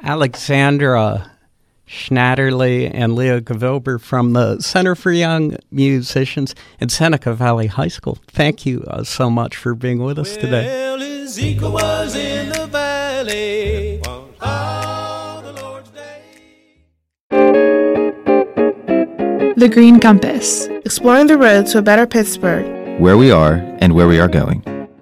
Alexandra Schnatterly and Leah Gavilber from the Center for Young Musicians in Seneca Valley High School. Thank you so much for being with us today. Well, Ezekiel was in the valley. The Green Compass. Exploring the road to a better Pittsburgh. Where we are and where we are going.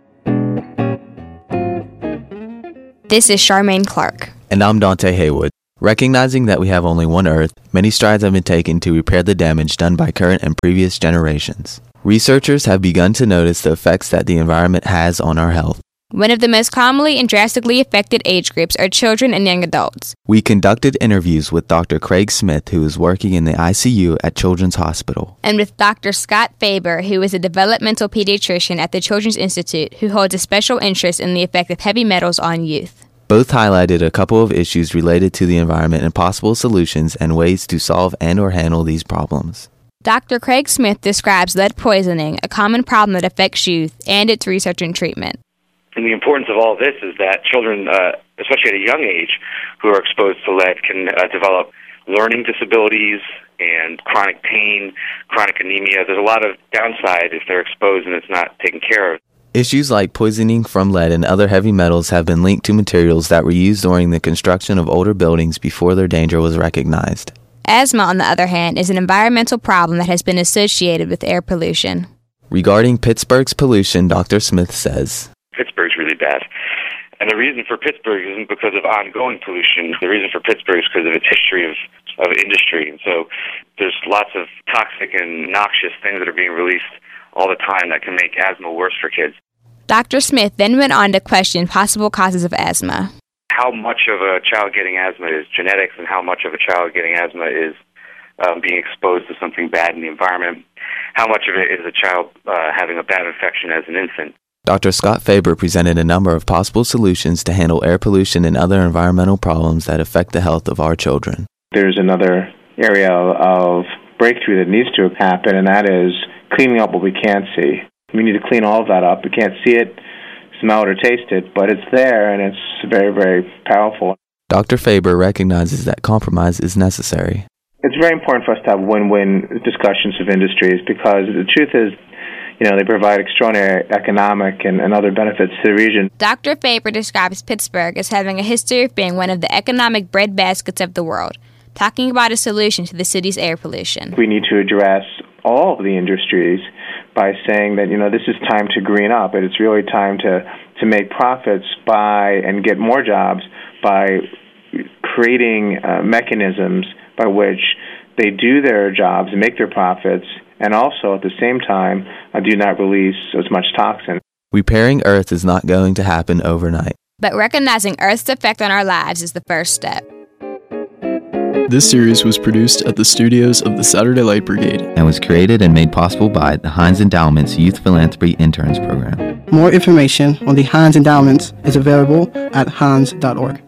This is Charmaine Clark. And I'm Dante Haywood. Recognizing that we have only one Earth, many strides have been taken to repair the damage done by current and previous generations. Researchers have begun to notice the effects that the environment has on our health. One of the most commonly and drastically affected age groups are children and young adults. We conducted interviews with Dr. Craig Smith, who is working in the ICU at Children's Hospital. And with Dr. Scott Faber, who is a developmental pediatrician at the Children's Institute, who holds a special interest in the effect of heavy metals on youth. Both highlighted a couple of issues related to the environment and possible solutions and ways to solve and or handle these problems. Dr. Craig Smith describes lead poisoning, a common problem that affects youth, and its research and treatment. And the importance of all this is that children, especially at a young age, who are exposed to lead can develop learning disabilities and chronic pain, chronic anemia. There's a lot of downside if they're exposed and it's not taken care of. Issues like poisoning from lead and other heavy metals have been linked to materials that were used during the construction of older buildings before their danger was recognized. Asthma, on the other hand, is an environmental problem that has been associated with air pollution. Regarding Pittsburgh's pollution, Dr. Smith says, Pittsburgh's really bad. And the reason for Pittsburgh isn't because of ongoing pollution. The reason for Pittsburgh is because of its history of industry. And so there's lots of toxic and noxious things that are being released all the time that can make asthma worse for kids. Dr. Smith then went on to question possible causes of asthma. How much of a child getting asthma is genetics and how much of a child getting asthma is being exposed to something bad in the environment? How much of it is a child having a bad infection as an infant? Dr. Scott Faber presented a number of possible solutions to handle air pollution and other environmental problems that affect the health of our children. There's another area of breakthrough that needs to happen, and that is cleaning up what we can't see. We need to clean all of that up. We can't see it, smell it, or taste it, but it's there, and it's very, very powerful. Dr. Faber recognizes that compromise is necessary. It's very important for us to have win-win discussions of industries because the truth is, they provide extraordinary economic and other benefits to the region. Dr. Faber describes Pittsburgh as having a history of being one of the economic breadbaskets of the world, talking about a solution to the city's air pollution. We need to address all of the industries by saying that, this is time to green up, and it's really time to make profits and get more jobs by creating mechanisms by which they do their jobs and make their profits, and also at the same time do not release as much toxin. Repairing Earth is not going to happen overnight. But recognizing Earth's effect on our lives is the first step. This series was produced at the studios of the Saturday Light Brigade and was created and made possible by the Heinz Endowment's Youth Philanthropy Interns Program. More information on the Heinz Endowments is available at heinz.org.